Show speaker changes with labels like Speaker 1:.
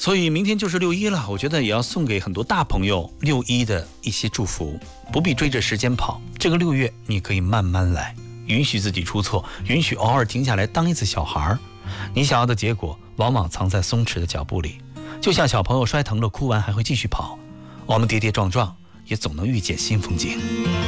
Speaker 1: 所以明天就是6·1了，我觉得也要送给很多大朋友6·1的一些祝福，不必追着时间跑。这个6月你可以慢慢来，允许自己出错，允许偶尔停下来当一次小孩。你想要的结果往往藏在松弛的脚步里，就像小朋友摔疼了哭完还会继续跑，我们跌跌撞撞也总能遇见新风景。